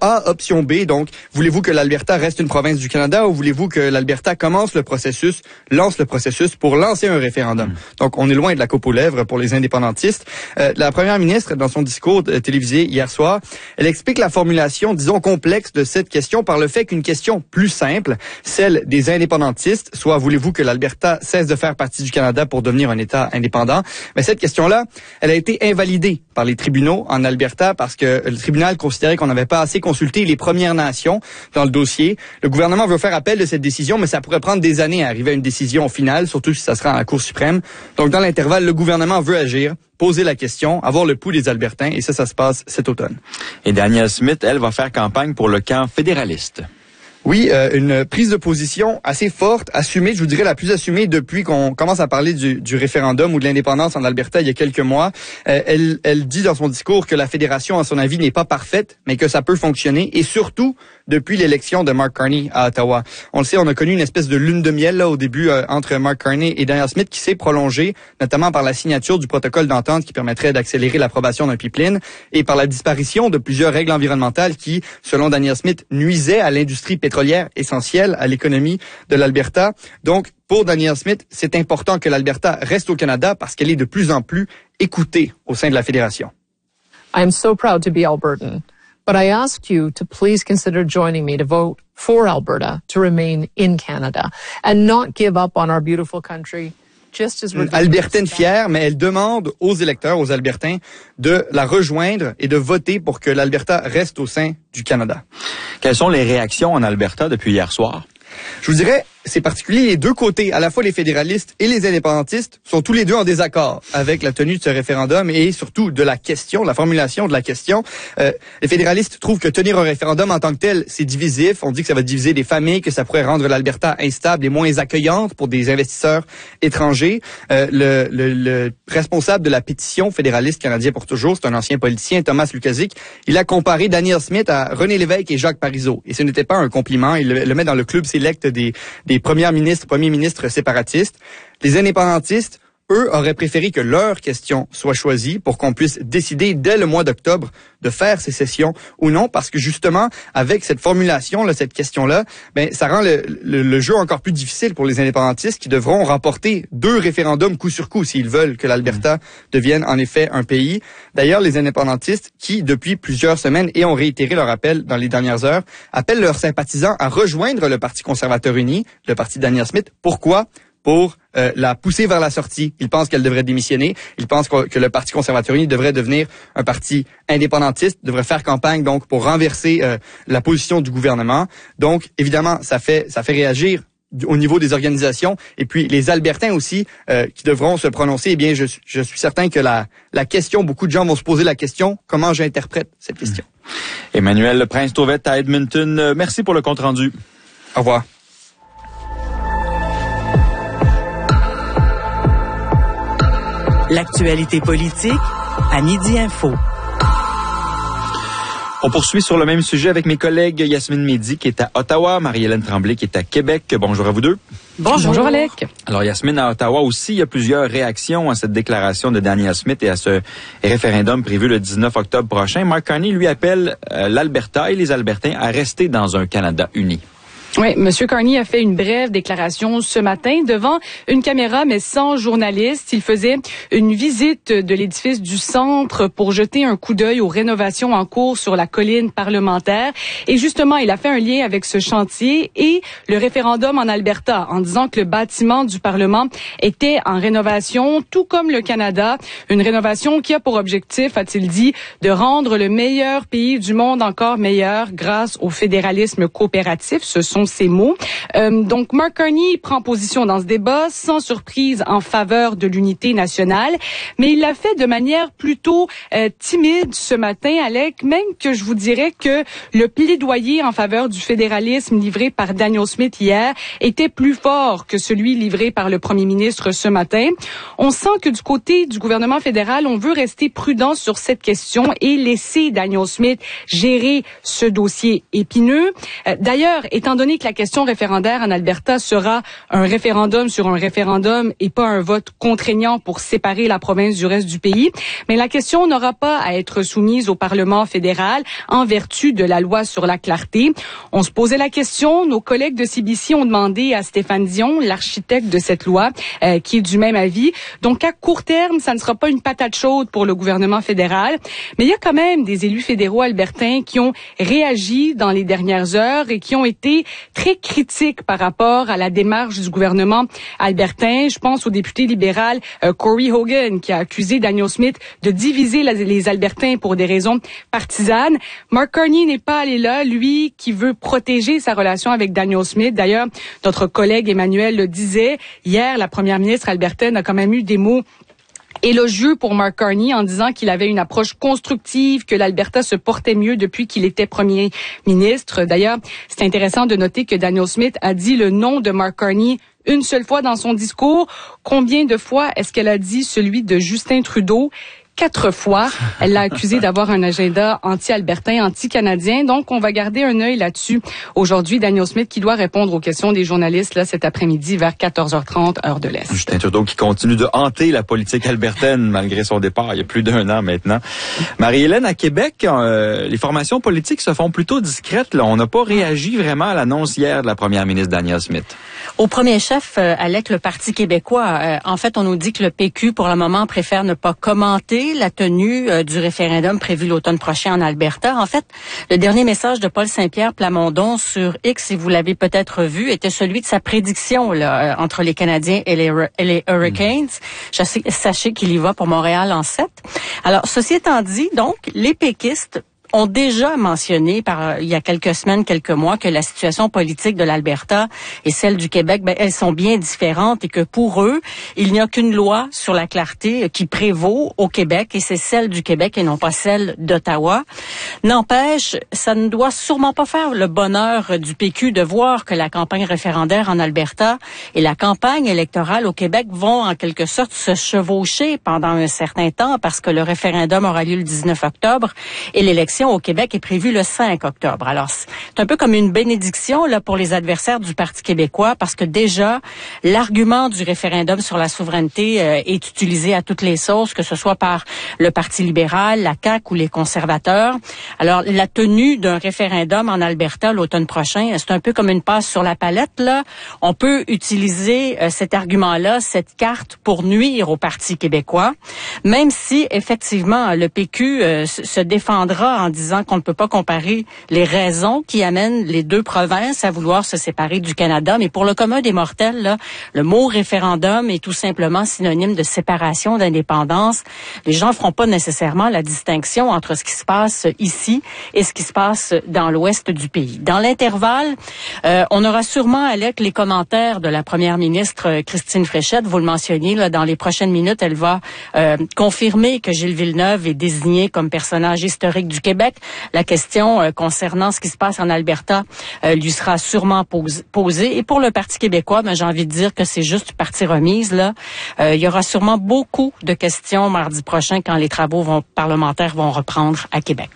A, option B. Donc, voulez-vous que l'Alberta reste une province du Canada ou voulez-vous que l'Alberta lance le processus pour lancer un référendum? Donc, on est loin de la coupe aux lèvres pour les indépendantistes. La première ministre, dans son discours télévisé hier soir, elle explique la formulation, disons, complexe de cette question par le fait qu'une question plus simple, celle des indépendantistes, soit voulez-vous que l'Alberta cesse de faire partie du Canada pour devenir un État indépendant, mais cette question-là, elle a été invalidée par les tribunaux en Alberta parce que le tribunal considérait qu'on n'avait pas assez consulté les Premières Nations dans le dossier. Le gouvernement veut faire appel de cette décision, mais ça pourrait prendre des années à arriver à une décision finale, surtout si ça sera à la Cour suprême. Donc, dans l'intervalle, le gouvernement veut agir, poser la question, avoir le pouls des Albertains, et ça se passe cet automne. Et Danielle Smith, elle, va faire campagne pour le camp fédéraliste. Oui, une prise de position assez forte, assumée, je vous dirais la plus assumée depuis qu'on commence à parler du référendum ou de l'indépendance en Alberta il y a quelques mois. Elle dit dans son discours que la fédération, à son avis, n'est pas parfaite, mais que ça peut fonctionner, et surtout depuis l'élection de Mark Carney à Ottawa. On le sait, on a connu une espèce de lune de miel là au début entre Mark Carney et Danielle Smith qui s'est prolongée, notamment par la signature du protocole d'entente qui permettrait d'accélérer l'approbation d'un pipeline et par la disparition de plusieurs règles environnementales qui, selon Danielle Smith, nuisaient à l'industrie pétrolière essentielle à l'économie de l'Alberta. Donc, pour Danielle Smith, c'est important que l'Alberta reste au Canada parce qu'elle est de plus en plus écoutée au sein de la Fédération. I am so proud to be Albertan, but I ask you to please consider joining me to vote for Alberta to remain in Canada and not give up on our beautiful country. Une Albertaine fière, mais elle demande aux électeurs, aux Albertains, de la rejoindre et de voter pour que l'Alberta reste au sein du Canada. Quelles sont les réactions en Alberta depuis hier soir? Je vous dirais, c'est particulier, les deux côtés, à la fois les fédéralistes et les indépendantistes, sont tous les deux en désaccord avec la tenue de ce référendum et surtout de la question, la formulation de la question. Les fédéralistes trouvent que tenir un référendum en tant que tel, c'est divisif. On dit que ça va diviser des familles, que ça pourrait rendre l'Alberta instable et moins accueillante pour des investisseurs étrangers. Le responsable de la pétition fédéraliste canadien pour toujours, c'est un ancien politicien, Thomas Lukaszik, il a comparé Danielle Smith à René Lévesque et Jacques Parizeau. Et ce n'était pas un compliment, il le met dans le club sélect des premiers ministres séparatistes. Les indépendantistes, eux, auraient préféré que leur question soit choisie pour qu'on puisse décider dès le mois d'octobre de faire sécession ou non, parce que justement, avec cette formulation, là, cette question-là, ben, ça rend le jeu encore plus difficile pour les indépendantistes qui devront remporter 2 référendums coup sur coup s'ils veulent que l'Alberta devienne en effet un pays. D'ailleurs, les indépendantistes qui, depuis plusieurs semaines, et ont réitéré leur appel dans les dernières heures, appellent leurs sympathisants à rejoindre le Parti conservateur uni, le parti de Danielle Smith. Pourquoi? Pour la pousser vers la sortie. Ils pensent qu'elle devrait démissionner. Ils pensent que le Parti conservateur uni devrait devenir un parti indépendantiste, devrait faire campagne donc pour renverser la position du gouvernement. Donc, évidemment, ça fait réagir au niveau des organisations. Et puis, les Albertains aussi qui devront se prononcer. Eh bien, je suis certain que la question, beaucoup de gens vont se poser la question, comment j'interprète cette question? Emmanuel Prince-Tauvette à Edmonton, merci pour le compte-rendu. Au revoir. L'actualité politique à Midi Info. On poursuit sur le même sujet avec mes collègues Yasmine Médy qui est à Ottawa, Marie-Hélène Tremblay qui est à Québec. Bonjour à vous deux. Bonjour Alec. Alors Yasmine, à Ottawa aussi, il y a plusieurs réactions à cette déclaration de Danielle Smith et à ce référendum prévu le 19 octobre prochain. Mark Carney lui appelle l'Alberta et les Albertains à rester dans un Canada uni. Oui, M. Carney a fait une brève déclaration ce matin devant une caméra, mais sans journaliste. Il faisait une visite de l'édifice du centre pour jeter un coup d'œil aux rénovations en cours sur la colline parlementaire. Et justement, il a fait un lien avec ce chantier et le référendum en Alberta en disant que le bâtiment du Parlement était en rénovation, tout comme le Canada. Une rénovation qui a pour objectif, a-t-il dit, de rendre le meilleur pays du monde encore meilleur grâce au fédéralisme coopératif. Ce sont ces mots. Donc, Mark Carney prend position dans ce débat, sans surprise, en faveur de l'unité nationale, mais il l'a fait de manière plutôt timide ce matin, Alec, même que je vous dirais que le plaidoyer en faveur du fédéralisme livré par Danielle Smith hier était plus fort que celui livré par le premier ministre ce matin. On sent que du côté du gouvernement fédéral, on veut rester prudent sur cette question et laisser Danielle Smith gérer ce dossier épineux. D'ailleurs, étant donné donné que la question référendaire en Alberta sera un référendum sur un référendum et pas un vote contraignant pour séparer la province du reste du pays, mais la question n'aura pas à être soumise au Parlement fédéral en vertu de la loi sur la clarté. On se posait la question, nos collègues de CBC ont demandé à Stéphane Dion, l'architecte de cette loi, qui est du même avis. Donc, à court terme, ça ne sera pas une patate chaude pour le gouvernement fédéral, mais il y a quand même des élus fédéraux albertains qui ont réagi dans les dernières heures et qui ont été très critiques par rapport à la démarche du gouvernement albertain. Je pense au député libéral Corey Hogan qui a accusé Danielle Smith de diviser les Albertains pour des raisons partisanes. Mark Carney n'est pas allé là, lui qui veut protéger sa relation avec Danielle Smith. D'ailleurs, notre collègue Emmanuel le disait, hier, la première ministre albertaine a quand même eu des mots élogieux pour Mark Carney en disant qu'il avait une approche constructive, que l'Alberta se portait mieux depuis qu'il était premier ministre. D'ailleurs, c'est intéressant de noter que Danielle Smith a dit le nom de Mark Carney une seule fois dans son discours. Combien de fois est-ce qu'elle a dit celui de Justin Trudeau? 4 fois. Elle l'a accusé d'avoir un agenda anti-albertain, anti-canadien. Donc, on va garder un œil là-dessus. Aujourd'hui, Danielle Smith qui doit répondre aux questions des journalistes là cet après-midi vers 14h30, heure de l'Est. Justin Trudeau qui continue de hanter la politique albertaine malgré son départ il y a plus d'1 an maintenant. Marie-Hélène, à Québec, les formations politiques se font plutôt discrètes. Là. On n'a pas réagi vraiment à l'annonce hier de la première ministre Danielle Smith. Au premier chef, Alec, le Parti québécois, en fait, on nous dit que le PQ, pour le moment, préfère ne pas commenter la tenue du référendum prévu l'automne prochain en Alberta. En fait, le dernier message de Paul Saint-Pierre Plamondon sur X, si vous l'avez peut-être vu, était celui de sa prédiction là, entre les Canadiens et les Hurricanes. Sachez qu'il y va pour Montréal en 7. Alors, ceci étant dit, donc, les péquistes ont déjà mentionné il y a quelques semaines, quelques mois, que la situation politique de l'Alberta et celle du Québec, elles sont bien différentes et que pour eux, il n'y a qu'une loi sur la clarté qui prévaut au Québec et c'est celle du Québec et non pas celle d'Ottawa. N'empêche, ça ne doit sûrement pas faire le bonheur du PQ de voir que la campagne référendaire en Alberta et la campagne électorale au Québec vont en quelque sorte se chevaucher pendant un certain temps parce que le référendum aura lieu le 19 octobre et l'élection au Québec est prévue le 5 octobre. Alors, c'est un peu comme une bénédiction là pour les adversaires du Parti québécois parce que déjà, l'argument du référendum sur la souveraineté est utilisé à toutes les sauces, que ce soit par le Parti libéral, la CAQ ou les conservateurs. Alors, la tenue d'un référendum en Alberta l'automne prochain, c'est un peu comme une passe sur la palette, là. On peut utiliser cet argument-là, cette carte, pour nuire au Parti québécois, même si, effectivement, le PQ se défendra en disant qu'on ne peut pas comparer les raisons qui amènent les deux provinces à vouloir se séparer du Canada. Mais pour le commun des mortels, là, le mot référendum est tout simplement synonyme de séparation, d'indépendance. Les gens ne feront pas nécessairement la distinction entre ce qui se passe ici et ce qui se passe dans l'ouest du pays. Dans l'intervalle, on aura sûrement, Alec, les commentaires de la première ministre Christine Fréchette. Vous le mentionniez, là, dans les prochaines minutes, elle va confirmer que Gilles Villeneuve est désigné comme personnage historique du Québec. La question concernant ce qui se passe en Alberta lui sera sûrement posée. Et pour le Parti québécois, j'ai envie de dire que c'est juste partie remise. Là, il y aura sûrement beaucoup de questions mardi prochain quand les travaux parlementaires vont reprendre à Québec.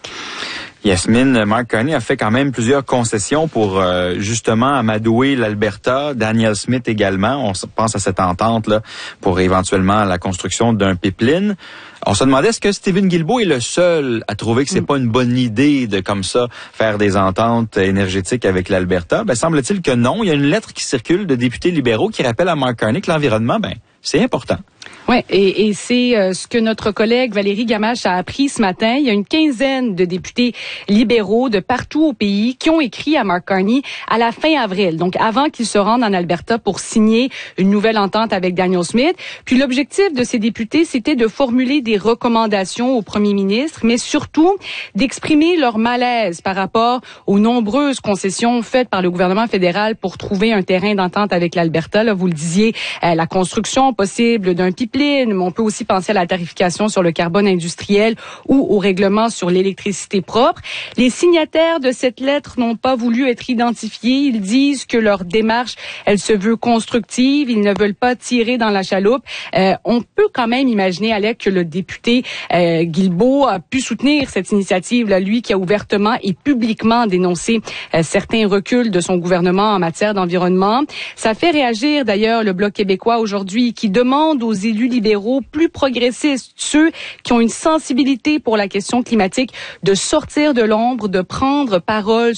Yasmine, Mark Carney a fait quand même plusieurs concessions pour justement amadouer l'Alberta, Danielle Smith également. On pense à cette entente là pour éventuellement la construction d'un pipeline. On se demandait, est-ce que Stephen Guilbeault est le seul à trouver que c'est pas une bonne idée de comme ça faire des ententes énergétiques avec l'Alberta? Semble-t-il que non. Il y a une lettre qui circule de députés libéraux qui rappelle à Mark Carney que l'environnement, c'est important. Oui, et c'est ce que notre collègue Valérie Gamache a appris ce matin. Il y a une quinzaine de députés libéraux de partout au pays qui ont écrit à Mark Carney à la fin avril, donc avant qu'il se rende en Alberta pour signer une nouvelle entente avec Danielle Smith. Puis l'objectif de ces députés, c'était de formuler des recommandations au premier ministre, mais surtout d'exprimer leur malaise par rapport aux nombreuses concessions faites par le gouvernement fédéral pour trouver un terrain d'entente avec l'Alberta. Là, vous le disiez, la construction possible d'un un pipeline, mais on peut aussi penser à la tarification sur le carbone industriel ou au règlement sur l'électricité propre. Les signataires de cette lettre n'ont pas voulu être identifiés. Ils disent que leur démarche, elle se veut constructive. Ils ne veulent pas tirer dans la chaloupe. On peut quand même imaginer, Alec, que le député Guilbeault a pu soutenir cette initiative, là, lui qui a ouvertement et publiquement dénoncé certains reculs de son gouvernement en matière d'environnement. Ça fait réagir d'ailleurs le Bloc québécois aujourd'hui qui demande aux élus libéraux plus progressistes, ceux qui ont une sensibilité pour la question climatique, de sortir de l'ombre, de prendre parole